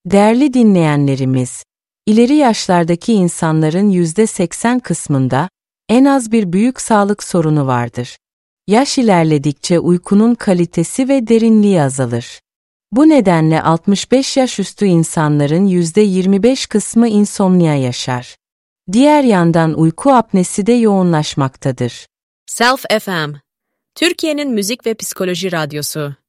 Değerli dinleyenlerimiz, ileri yaşlardaki insanların %80 kısmında en az bir büyük sağlık sorunu vardır. Yaş ilerledikçe uykunun kalitesi ve derinliği azalır. Bu nedenle 65 yaş üstü insanların %25 kısmı insomnia yaşar. Diğer yandan uyku apnesi de yoğunlaşmaktadır. Self FM, Türkiye'nin müzik ve psikoloji radyosu.